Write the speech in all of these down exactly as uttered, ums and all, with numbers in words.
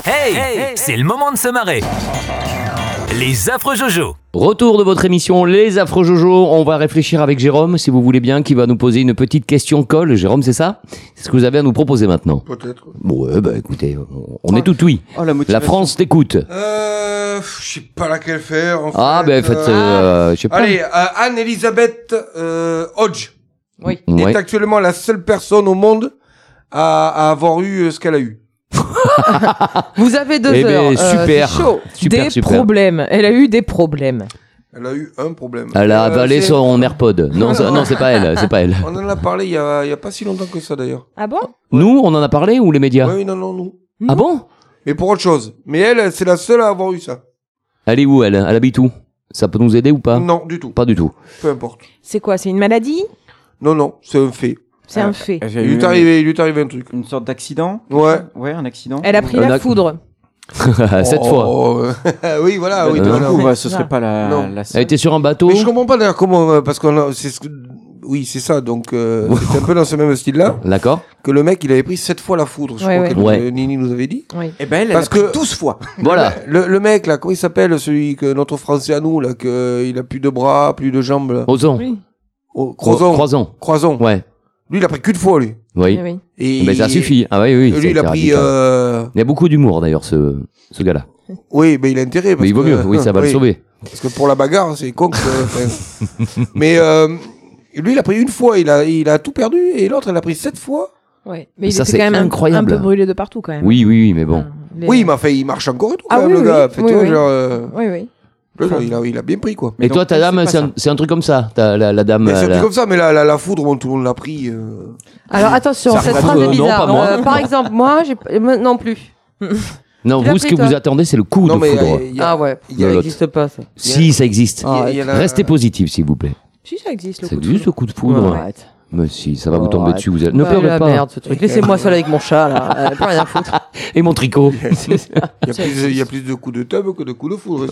Hey, hey, c'est le moment de se marrer. Les affreux Jojo. Retour de votre émission Les Affreux Jojo. On va réfléchir avec Jérôme, si vous voulez bien, qui va nous poser une petite question colle. Jérôme, c'est ça? C'est ce que vous avez à nous proposer maintenant? Peut-être. Bon, ouais, bah écoutez, on, on est tout oui. Oh, la La motivation. France t'écoute. Euh, je sais pas laquelle faire. En Ah, fait. ben faites, euh, je sais pas. Allez, euh, Anne-Elisabeth euh, Hodge Oui. Ouais. est actuellement la seule personne au monde à, à avoir eu euh, ce qu'elle a eu. Vous avez deux Eh ben, heures. euh, super. c'est chaud. Super, des super. problèmes. Elle a eu des problèmes. Elle a eu un problème. Elle a Euh, avalé c'est- son AirPod. Non, ça- non, c'est pas elle, c'est pas elle. On en a parlé il y a, il y a pas si longtemps que ça d'ailleurs. Ah bon? Nous, on en a parlé ou les médias? Oui, non, non, nous. Ah bon? Mais pour autre chose. Mais elle, c'est la seule à avoir eu ça. Elle est où, elle? Elle habite où? Ça peut nous aider ou pas? Non, du tout. Pas du tout. Peu importe. C'est quoi? C'est une maladie? Non, non, c'est un fait. C'est Ah, un fait. J'ai Il lui eu est arrivé, il lui est arrivé un truc. une sorte d'accident. Ouais. Ouais, un accident. Elle a pris Un la ac- foudre. Cette Oh, fois. euh, oui, voilà, oui. Euh, Du voilà. coup, bah, ce Non. serait pas la, Non. la Elle seule. était sur un bateau. Mais je comprends pas d'ailleurs comment, euh, parce qu'on a, c'est ce que, oui, c'est ça, donc, euh, c'est un peu dans ce même style-là, D'accord. que le mec, il avait pris sept fois la foudre, je Ouais, crois ouais. que Ouais. euh, Nini nous avait dit. Oui. Eh ben, elle, elle Parce a pris que- douze fois. Voilà. Le, le mec, là, comment il s'appelle, celui que, notre Français à nous, là, que, euh, il a plus de bras, plus de jambes, là. Ozon. Oui. Oh, Croison. Croison. Croison. Ouais. Lui, il a pris qu'une fois, lui. Oui. Oui, oui. Et Mais ça suffit. Ah oui, oui. Lui, ça il a été pris, radical. euh, Il y a beaucoup d'humour d'ailleurs, ce, ce gars-là. oui, mais il a intérêt. Parce Mais il vaut que- mieux. Oui, ça va le oui. sauver. Parce que pour la bagarre, c'est con que, enfin, mais, euh, lui, il a pris une fois, il a, il a tout perdu, et l'autre, elle a pris sept fois. Ouais. Mais il Ça, était c'est quand même un- incroyable. un peu brûlé de partout quand même. Oui, oui, oui, mais bon. Ah, les- Oui, mais enfin, il marche encore et tout, quand Ah même, oui, le oui, gars. oui. Fait, Oui, tu vois, oui. genre, euh, Oui, oui. le gars, il a, il a bien pris, quoi. Mais Et toi, donc, ta dame, c'est c'est pas un, c'est un truc comme ça. T'as la, la dame. Mais c'est un la- truc comme ça, mais la, la, la foudre, bon, tout le monde l'a pris. euh. Alors attention, Ça cette arrive à phrase tout- est euh, non, bizarre. pas moi. Euh, par exemple, moi, j'ai p- euh, non plus. Non, Tu l'as vous, ce pris, que toi vous attendez, c'est le coup Non, de mais foudre. il y a- Ah ouais. il y a- De Ça l'autre. n'existe pas ça. Si, ça existe. il y a- il y a la- Restez positif, s'il vous plaît. Si ça existe le C'est coup de juste foudre. le coup de foudre. Ouais, arrête. Mais si, ça va vous Oh, tomber arrête. dessus. Vous allez- Ne Ah, pleurez la pas. merde ce truc. Laissez-moi seul avec mon chat là. Euh, plus rien à foutre. Et mon tricot. Il y a plus, il y a plus de coups de tub que de coups de foudre.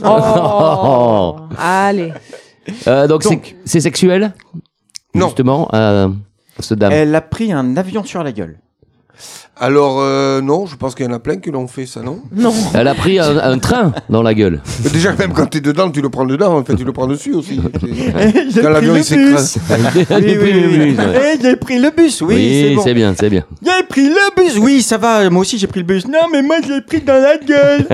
Oh. Allez. Euh, donc, Donc. c'est- c'est sexuel? Non. Justement, euh, ce dame. Elle a pris un avion sur la gueule. Alors, euh, non, je pense qu'il y en a plein qui l'ont fait, ça, non? Non. Elle a pris un, un train dans la gueule. Mais déjà, même quand t'es dedans, tu le prends dedans, en fait, tu le prends dessus aussi. J'ai Quand l'avion, il s'écrase. Oui, oui, oui. Eh, j'ai pris le bus, oui, Oui, c'est bon. c'est bien, c'est bien. J'ai pris le bus, oui, ça va. Moi aussi, j'ai pris le bus. Non, mais moi, je l'ai pris dans la gueule.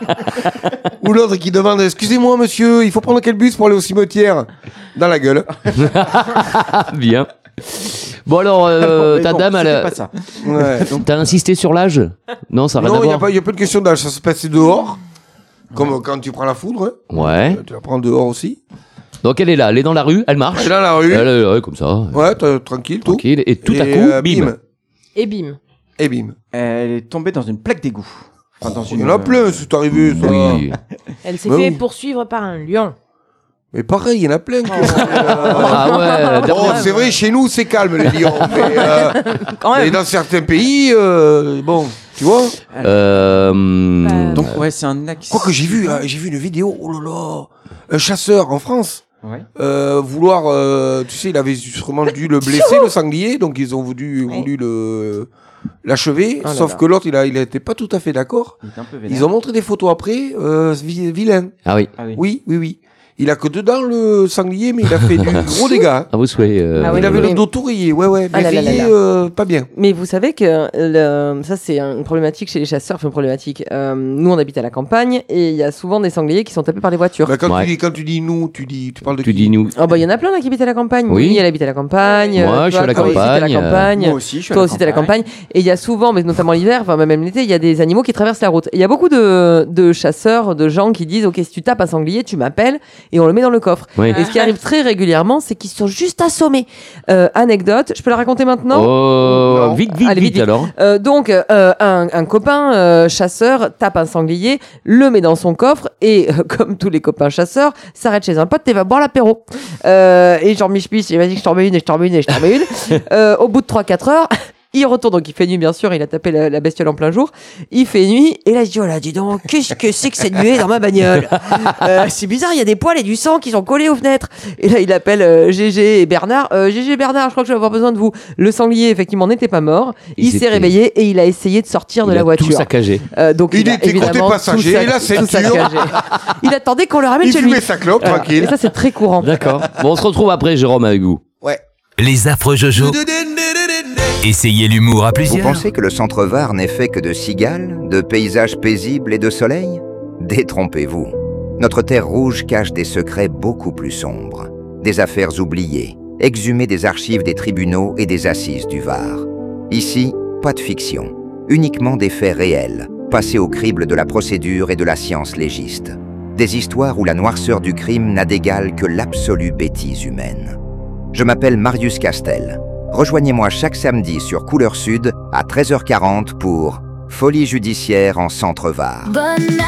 Ou l'autre qui demande, excusez-moi, monsieur, il faut prendre quel bus pour aller au cimetière? Dans la gueule. Ah, bien. Bon alors, euh, Mais ta bon, dame, elle c'était a- pas ça. Ouais. t'as insisté sur l'âge? Non, ça n'a rien Non, à il n'y a, voir. pas- y a pas de question d'âge, ça se passe dehors. Comme quand tu prends la foudre, hein. Ouais. Euh, tu la prends dehors aussi. Donc elle est là, elle est dans la rue, elle marche. Elle est dans la rue. Elle est là, comme ça, Ouais, t'as- tranquille, tout. tranquille. Et tout à Et, coup, euh, bim. Et bim. Et bim. Elle est tombée dans une plaque d'égout. Enfin, dans Il une... y en a plein, c'est arrivé, ça. Oui. Elle s'est Bah fait oui. poursuivre par un lion. Mais pareil, il y en a plein. qui- Ah ouais. Bon, c'est vrai, chez nous, c'est calme, les lions. mais, euh, Quand mais même. dans certains pays, euh, bon, tu vois. Euh, Bah, Donc, ouais, c'est un accident. Quoi que j'ai vu, hein, j'ai vu une vidéo, oh là là, un chasseur en France, Ouais. euh, vouloir, euh, tu sais, il avait sûrement dû le blesser, le sanglier, donc ils ont voulu, Ouais. voulu le l'achever, Oh là sauf là. que l'autre, il a, il était pas tout à fait d'accord. Il est un peu vénère. Ils ont montré des photos après, euh, vi- vilain. Ah oui. Ah oui. Oui, oui, oui. Il a que dedans le sanglier, mais il a fait du gros dégât. À vos souhaits. euh, Ah oui, il avait oui. le dos tout rayé, ouais, ouais, mais Ah là là là rayé, là. euh, pas bien. Mais vous savez que le- ça, c'est une problématique chez les chasseurs. Enfin, une problématique. Euh, nous, on habite à la campagne et il y a souvent des sangliers qui sont tapés par les voitures. Bah, quand, Ouais. tu dis, quand tu dis nous, tu dis, tu parles de Tu qui dis nous. Oh, bah, il y en a plein là qui habitent à la campagne. Oui. Oui, elle habite à la campagne. Moi, euh, je suis toi, à la toi aussi, t'es à campagne, la euh, campagne. Moi aussi, je suis à Toi la aussi, t'es à la campagne. campagne. Et il y a souvent, mais notamment l'hiver, enfin même l'été, il y a des animaux qui traversent la route. Et il y a beaucoup de, de chasseurs, de gens qui disent, ok, si tu tapes un sanglier, tu m'appelles et on le met dans le coffre. Oui. Et ce qui arrive très régulièrement, c'est qu'ils sont juste assommés. Euh, anecdote, je peux la raconter maintenant? Oh, Non. vite, vite, Allez, vite, vite, vite. alors. Euh, donc, euh, un, un copain euh, chasseur tape un sanglier, le met dans son coffre et, euh, comme tous les copains chasseurs, s'arrête chez un pote et va boire l'apéro. Euh, et Jean-Mich Pich, il m'a dit que je t'en mets une et je t'en mets une et je t'en mets une. Euh, au bout de trois quatre heures, Il retourne, donc il fait nuit bien sûr, il a tapé la, la bestiole en plein jour. Il fait nuit et là il se dit oh là dis donc qu'est-ce que c'est que cette nuée dans ma bagnole. euh, C'est bizarre, il y a des poils et du sang qui sont collés aux fenêtres. Et là il appelle euh, Gégé et Bernard. Euh, Gégé Bernard, je crois que je vais avoir besoin de vous. Le sanglier effectivement n'était pas mort. Il, il s'est réveillé et il a essayé de sortir il de la a voiture. Tout saccagé. Euh, donc il, il a était côté évidemment passager, tout et la sac- tout ceinture. saccagé. Il attendait qu'on le ramène Il chez lui. fumait sa clope, Voilà. tranquille. Et ça c'est très courant. D'accord. Bon, on se retrouve après, Jérôme, avec vous. Ouais. Les affreux Jojo. Essayez l'humour à Vous plusieurs. pensez que le centre Var n'est fait que de cigales, de paysages paisibles et de soleil? Détrompez-vous. Notre terre rouge cache des secrets beaucoup plus sombres. Des affaires oubliées, exhumées des archives des tribunaux et des assises du Var. Ici, pas de fiction, uniquement des faits réels, passés au crible de la procédure et de la science légiste. Des histoires où la noirceur du crime n'a d'égal que l'absolue bêtise humaine. Je m'appelle Marius Castel. Rejoignez-moi chaque samedi sur Couleur Sud à treize heures quarante pour Folie judiciaire en Centre Var. Bonne